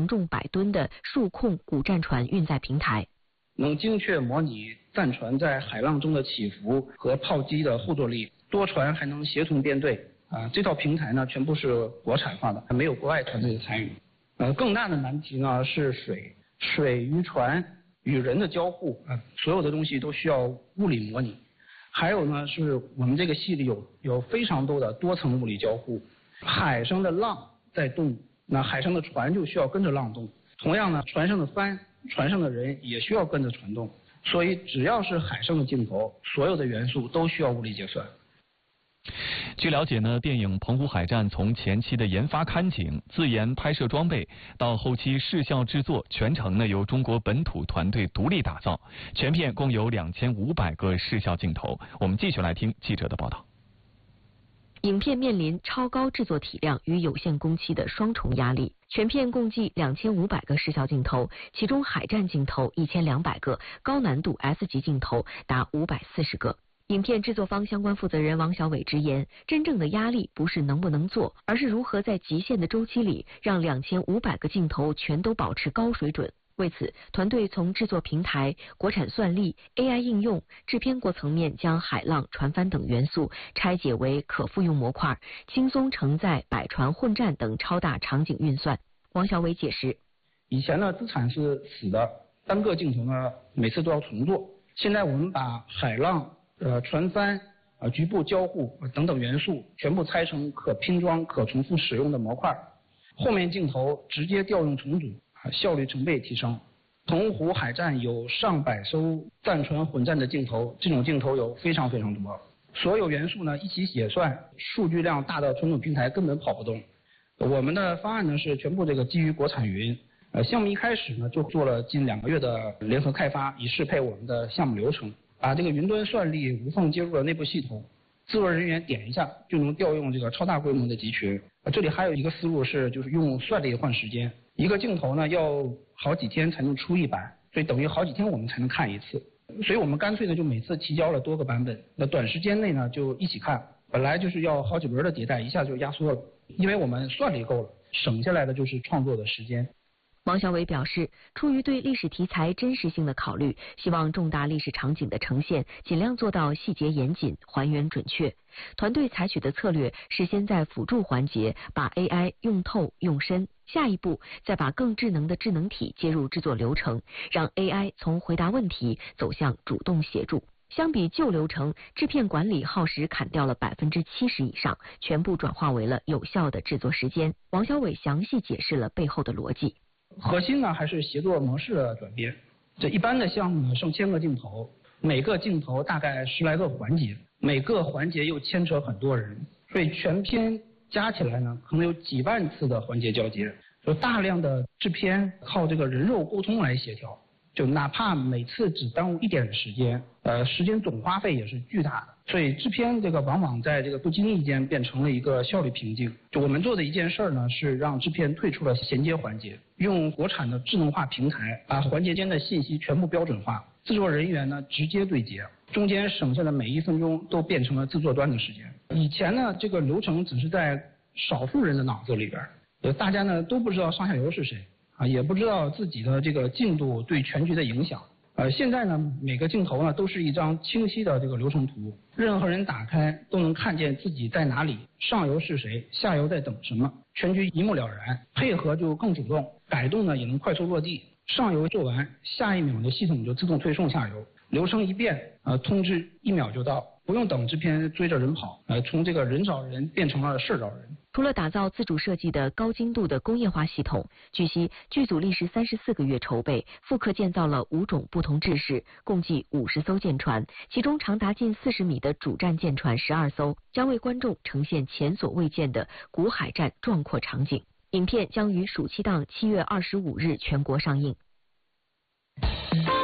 重100吨的数控古战船运载平台， 能精确模拟战船在海浪中的起伏和炮击的后坐力，多船还能协同编队。这套平台呢全部是国产化的，没有国外团队的参与。更大的难题呢是水与船与人的交互，所有的东西都需要物理模拟。还有呢是我们这个系里有非常多的多层物理交互，海上的浪在动，那海上的船就需要跟着浪动。同样呢，船上的帆、船上的人也需要跟着船动。所以只要是海上的镜头，所有的元素都需要物理结算。 据了解呢，电影《澎湖海战》从前期的研发看景、自研拍摄装备，到后期视效制作，全程呢由中国本土团队独立打造。全片共有2500个视效镜头。我们继续来听记者的报道。 影片面临超高制作体量与有限工期的双重压力。全片共计2500个视效镜头，其中海战镜头1200个，高难度 S 级镜头达540个。影片制作方相关负责人王小伟直言，真正的压力不是能不能做，而是如何在极限的周期里让2500个镜头全都保持高水准。为此，团队从制作平台、国产算力、AI 应用、制片国层面将海浪、船帆等元素拆解为可复用模块，轻松承载百船混战等超大场景运算。王小伟解释， 以前呢资产是死的，单个镜头呢每次都要重做，现在我们把海浪、船帆、局部交互等等元素全部拆成可拼装、可重复使用的模块，后面镜头直接调用重组，效率成倍提升。澎湖海战有上百艘战船混战的镜头，这种镜头有非常非常多，所有元素呢一起写算，数据量大到传统平台根本跑不动。我们的方案呢是全部这个基于国产云，项目一开始呢就做了近2个月的联合开发，以适配我们的项目流程，把这个云端算力无缝接入了内部系统，制作人员点一下就能调用这个超大规模的集群。这里还有一个思路是，就是用算力换时间，一个镜头呢要好几天才能出一版，所以等于好几天我们才能看一次，所以我们干脆呢就每次提交了多个版本，那短时间内呢就一起看，本来就是要好几轮的迭代，一下就压缩了，因为我们算力够了，省下来的就是创作的时间。 王小伟表示，出于对历史题材真实性的考虑，希望重大历史场景的呈现尽量做到细节严谨、还原准确。团队采取的策略是先在辅助环节把 AI 用透用深，下一步再把更智能的智能体接入制作流程，让 AI 从回答问题走向主动协助。相比旧流程，制片管理耗时砍掉了70%以上，全部转化为了有效的制作时间。王小伟详细解释了背后的逻辑。 核心呢还是协作模式的转变。这一般的项目呢上千个镜头，每个镜头大概10来个环节，每个环节又牵扯很多人，所以全片加起来呢可能有几万次的环节交接，就大量的制片靠这个人肉沟通来协调，就哪怕每次只耽误一点时间，时间总花费也是巨大的。所以制片这个往往在这个不经意间变成了一个效率瓶颈。就我们做的一件事呢，是让制片退出了衔接环节，用国产的智能化平台把环节间的信息全部标准化，制作人员呢直接对接，中间省下的每1分钟都变成了制作端的时间。以前呢这个流程只是在少数人的脑子里边，大家呢都不知道上下游是谁也不知道自己的这个进度对全局的影响。现在呢每个镜头呢都是一张清晰的这个流程图，任何人打开都能看见自己在哪里，上游是谁，下游在等什么，全局一目了然，配合就更主动，改动呢也能快速落地，上游做完，下一秒的系统就自动推送下游，流程一变通知1秒就到，不用等制片追着人跑，从这个人找人变成了事找人。 除了打造自主设计的高精度的工业化系统，据悉剧组历时34个月筹备，复刻建造了5种不同制式，共计50艘舰船，其中长达近40米的主战舰船12艘，将为观众呈现前所未见的古海战壮阔场景。影片将于暑期档7月25日全国上映。